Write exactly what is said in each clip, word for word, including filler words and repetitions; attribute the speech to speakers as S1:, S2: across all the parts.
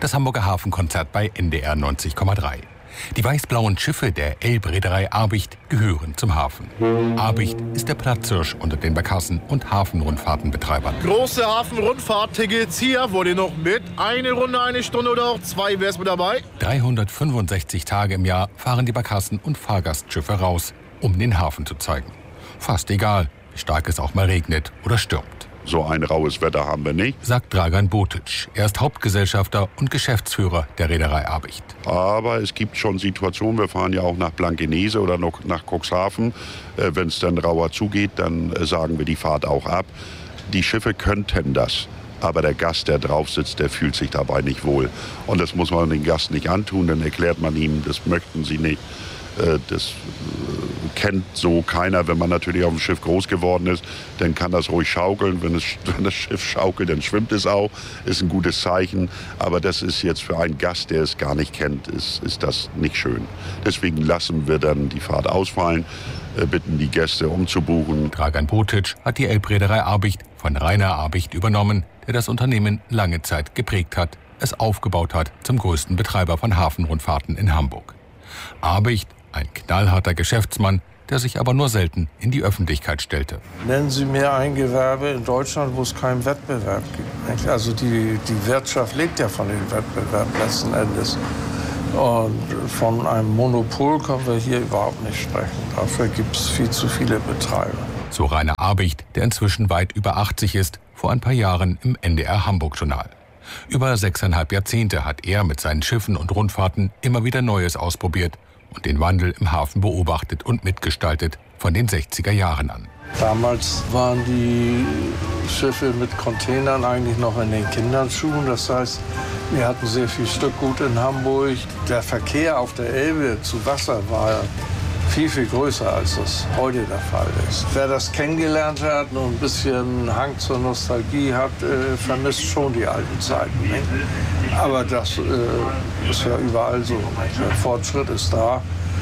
S1: Das Hamburger Hafenkonzert bei N D R neunzig Komma drei. Die weiß-blauen Schiffe der Elbreederei Abicht gehören zum Hafen. Abicht ist der Platzhirsch unter den Barkassen- und Hafenrundfahrtenbetreibern.
S2: Große Hafenrundfahrt-Tickets hier. Wollt ihr noch mit? Eine Runde, eine Stunde oder auch zwei? Wer ist mit dabei?
S1: dreihundertfünfundsechzig Tage im Jahr fahren die Barkassen- und Fahrgastschiffe raus, um den Hafen zu zeigen. Fast egal, wie stark es auch mal regnet oder stürmt.
S3: So ein raues Wetter haben wir nicht,
S1: sagt Dragan Botic. Er ist Hauptgesellschafter und Geschäftsführer der Reederei Abicht.
S3: Aber es gibt schon Situationen, wir fahren ja auch nach Blankenese oder noch nach Cuxhaven. Äh, Wenn es dann rauer zugeht, dann äh, sagen wir die Fahrt auch ab. Die Schiffe könnten das. Aber der Gast, der drauf sitzt, der fühlt sich dabei nicht wohl. Und das muss man den Gast nicht antun, dann erklärt man ihm, das möchten sie nicht. Das kennt so keiner. Wenn man natürlich auf dem Schiff groß geworden ist, dann kann das ruhig schaukeln. Wenn, es, wenn das Schiff schaukelt, dann schwimmt es auch. Ist ein gutes Zeichen. Aber das ist jetzt für einen Gast, der es gar nicht kennt, ist, ist das nicht schön. Deswegen lassen wir dann die Fahrt ausfallen, bitten die Gäste umzubuchen.
S1: Dragan Botic hat die Elbreederei Abicht von Rainer Abicht übernommen, der das Unternehmen lange Zeit geprägt hat, es aufgebaut hat zum größten Betreiber von Hafenrundfahrten in Hamburg. Abicht, ein knallharter Geschäftsmann, der sich aber nur selten in die Öffentlichkeit stellte.
S4: Nennen Sie mir ein Gewerbe in Deutschland, wo es keinen Wettbewerb gibt. Also die, die Wirtschaft lebt ja von dem Wettbewerb letzten Endes. Und von einem Monopol können wir hier überhaupt nicht sprechen. Dafür gibt es viel zu viele Betreiber.
S1: So Rainer Abicht, der inzwischen weit über achtzig ist, vor ein paar Jahren im N D R Hamburg-Journal. Über sechseinhalb Jahrzehnte hat er mit seinen Schiffen und Rundfahrten immer wieder Neues ausprobiert und den Wandel im Hafen beobachtet und mitgestaltet von den sechziger Jahren an.
S4: Damals waren die Schiffe mit Containern eigentlich noch in den Kinderschuhen. Das heißt, wir hatten sehr viel Stückgut in Hamburg. Der Verkehr auf der Elbe zu Wasser war viel, viel größer, als das heute der Fall ist. Wer das kennengelernt hat und ein bisschen Hang zur Nostalgie hat, äh, vermisst schon die alten Zeiten. Nicht? Aber das äh, ist ja überall so. Der Fortschritt ist da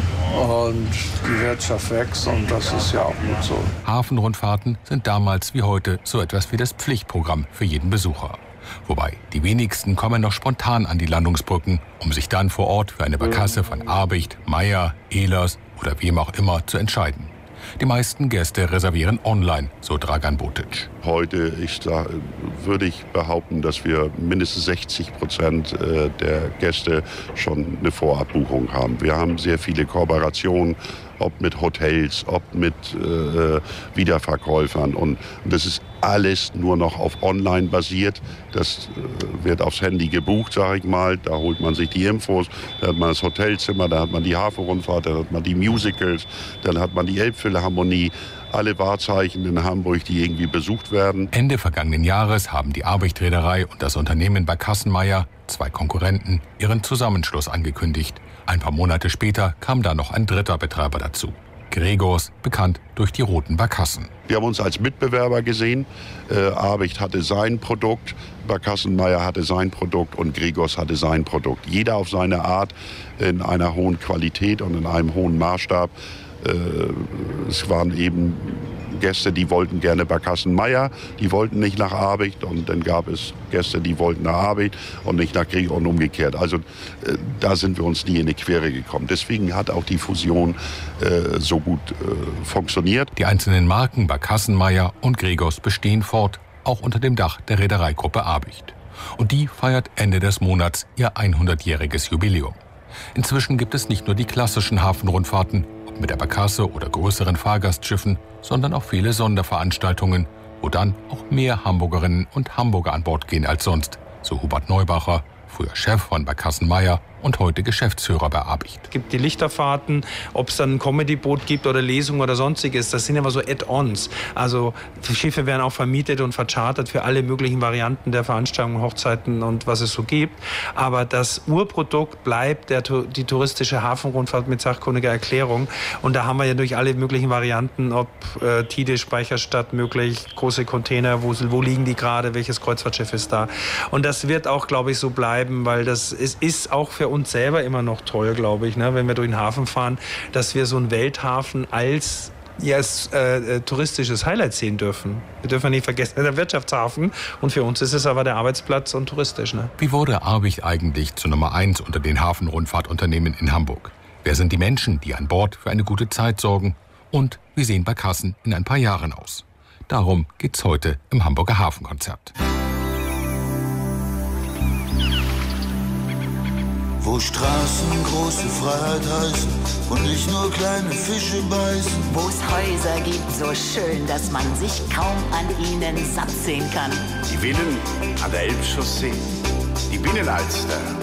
S4: und die Wirtschaft wächst und das ist ja auch gut so.
S1: Hafenrundfahrten sind damals wie heute so etwas wie das Pflichtprogramm für jeden Besucher. Wobei die wenigsten kommen noch spontan an die Landungsbrücken, um sich dann vor Ort für eine Barkasse von Abicht, Meyer, Ehlers oder wem auch immer zu entscheiden. Die meisten Gäste reservieren online, so Dragan Botic.
S3: Heute ich sag, würde ich behaupten, dass wir mindestens sechzig Prozent der Gäste schon eine Vorabbuchung haben. Wir haben sehr viele Kooperationen, ob mit Hotels, ob mit äh, Wiederverkäufern. Und, und das ist alles nur noch auf online basiert. Das äh, wird aufs Handy gebucht, sage ich mal. Da holt man sich die Infos, da hat man das Hotelzimmer, da hat man die Hafenrundfahrt, da hat man die Musicals, dann hat man die Elbphilharmonie. Alle Wahrzeichen in Hamburg, die irgendwie besucht werden.
S1: Ende vergangenen Jahres haben die Abicht-Reederei und das Unternehmen Barkassen-Meyer, zwei Konkurrenten, ihren Zusammenschluss angekündigt. Ein paar Monate später kam da noch ein dritter Betreiber dazu. Gregors, bekannt durch die roten Barkassen.
S3: Wir haben uns als Mitbewerber gesehen. Äh, Abicht hatte sein Produkt, Barkassen-Meyer hatte sein Produkt und Gregors hatte sein Produkt. Jeder auf seine Art, in einer hohen Qualität und in einem hohen Maßstab. Es waren eben Gäste, die wollten gerne Barkassen-Meyer, die wollten nicht nach Abicht. Und dann gab es Gäste, die wollten nach Abicht und nicht nach Gregor und umgekehrt. Also da sind wir uns nie in die Quere gekommen. Deswegen hat auch die Fusion äh, so gut äh, funktioniert.
S1: Die einzelnen Marken Barkassen-Meyer und Gregors bestehen fort, auch unter dem Dach der Reedereigruppe Abicht. Und die feiert Ende des Monats ihr hundertjähriges Jubiläum. Inzwischen gibt es nicht nur die klassischen Hafenrundfahrten, ob mit der Barkasse oder größeren Fahrgastschiffen, sondern auch viele Sonderveranstaltungen, wo dann auch mehr Hamburgerinnen und Hamburger an Bord gehen als sonst, so Hubert Neubacher, früher Chef von Barkassen-Meyer und heute Geschäftsführer bei Abicht.
S5: Es gibt die Lichterfahrten, ob es dann ein Comedy-Boot gibt oder Lesungen oder sonstiges, das sind immer so Add-ons. Also die Schiffe werden auch vermietet und verchartert für alle möglichen Varianten der Veranstaltungen, Hochzeiten und was es so gibt. Aber das Urprodukt bleibt der, die touristische Hafenrundfahrt mit sachkundiger Erklärung. Und da haben wir ja durch alle möglichen Varianten, ob äh, Tide, Speicherstadt möglich, große Container, wo, wo liegen die gerade, welches Kreuzfahrtschiff ist da. Und das wird auch, glaube ich, so bleiben, weil das ist, ist auch für uns selber immer noch toll, glaube ich, ne, wenn wir durch den Hafen fahren, dass wir so einen Welthafen als ja, als äh, touristisches Highlight sehen dürfen. Wir dürfen nicht vergessen, der Wirtschaftshafen. Und für uns ist es aber der Arbeitsplatz und touristisch. Ne?
S1: Wie wurde Arbicht eigentlich zur Nummer eins unter den Hafenrundfahrtunternehmen in Hamburg? Wer sind die Menschen, die an Bord für eine gute Zeit sorgen? Und wie sehen Barkassen in ein paar Jahren aus? Darum geht's heute im Hamburger Hafenkonzert.
S6: Wo Straßen große Freiheit heißen und nicht nur kleine Fische beißen.
S7: Wo es Häuser gibt, so schön, dass man sich kaum an ihnen satt sehen kann.
S8: Die Villen an der Elbchaussee, die Binnenalster